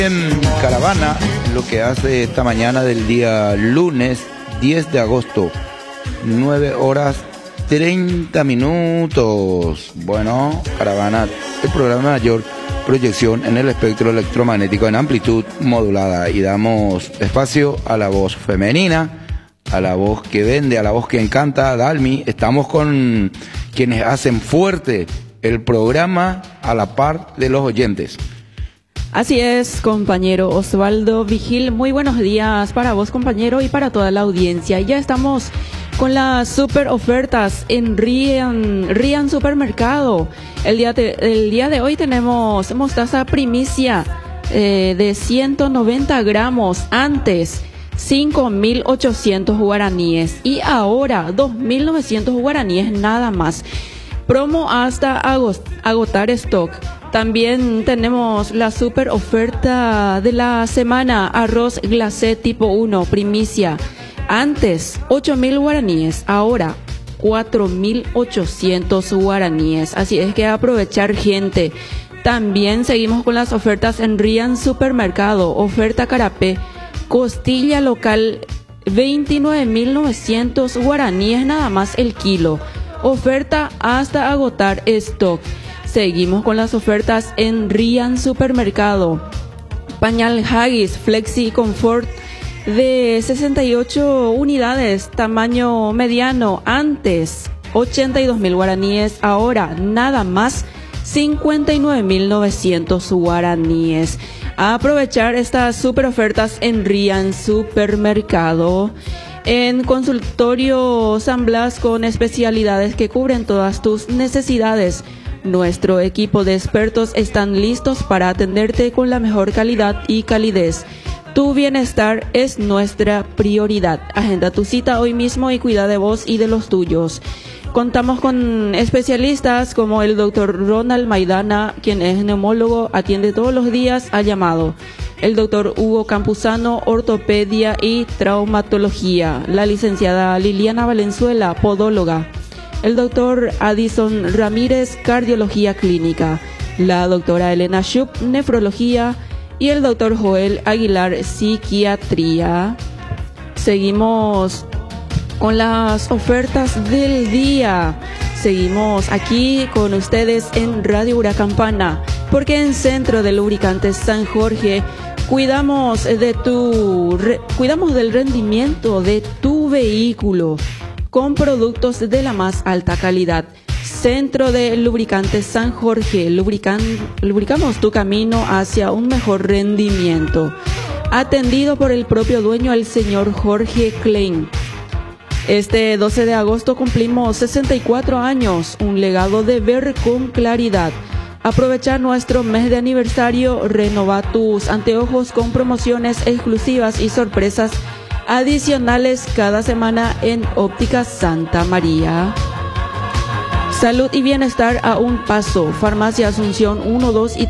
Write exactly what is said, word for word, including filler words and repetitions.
En Caravana, lo que hace esta mañana del día lunes diez de agosto, nueve horas treinta minutos. Bueno, Caravana, el programa de mayor proyección en el espectro electromagnético en amplitud modulada, y damos espacio a la voz femenina, a la voz que vende, a la voz que encanta. Dalmi, estamos con quienes hacen fuerte el programa a la par de los oyentes. Así es, compañero Osvaldo Vigil. Muy buenos días para vos, compañero, y para toda la audiencia. Ya estamos con las super ofertas en Rian, Rian Supermercado. El día de, el día de hoy tenemos mostaza primicia eh, de ciento noventa gramos. Antes cinco mil ochocientos guaraníes y ahora dos mil novecientos guaraníes nada más. Promo hasta agotar stock. También tenemos la super oferta de la semana: arroz glacé tipo uno, primicia. Antes ocho mil guaraníes, ahora cuatro mil ochocientos guaraníes. Así es que aprovechar, gente. También seguimos con las ofertas en Rian Supermercado. Oferta carapé, costilla local, veintinueve mil novecientos guaraníes nada más el kilo. Oferta hasta agotar stock. Seguimos con las ofertas en Rian Supermercado. Pañal Haggis Flexi Comfort de sesenta y ocho unidades, tamaño mediano. Antes ochenta y dos mil guaraníes, ahora nada más cincuenta y nueve mil novecientos guaraníes. A aprovechar estas super ofertas en Rian Supermercado. En Consultorio San Blas, con especialidades que cubren todas tus necesidades. Nuestro equipo de expertos están listos para atenderte con la mejor calidad y calidez. Tu bienestar es nuestra prioridad. Agenda tu cita hoy mismo y cuida de vos y de los tuyos. Contamos con especialistas como el doctor Ronald Maidana, quien es neumólogo, atiende todos los días a llamado. El doctor Hugo Campuzano, ortopedia y traumatología. La licenciada Liliana Valenzuela, podóloga. El doctor Addison Ramírez, cardiología clínica. La doctora Elena Schupp, nefrología. Y el doctor Joel Aguilar, psiquiatría. Seguimos con las ofertas del día. Seguimos aquí con ustedes en Radio Huracampana, porque en Centro de Lubricantes San Jorge cuidamos de tu re, cuidamos del rendimiento de tu vehículo con productos de la más alta calidad. Centro de Lubricantes San Jorge, lubrican, lubricamos tu camino hacia un mejor rendimiento. Atendido por el propio dueño, el señor Jorge Klein. Este doce de agosto cumplimos sesenta y cuatro años, un legado de ver con claridad. Aprovechar nuestro mes de aniversario, renova tus anteojos con promociones exclusivas y sorpresas adicionales cada semana en Óptica Santa María. Salud y bienestar a un paso. Farmacia Asunción uno, dos y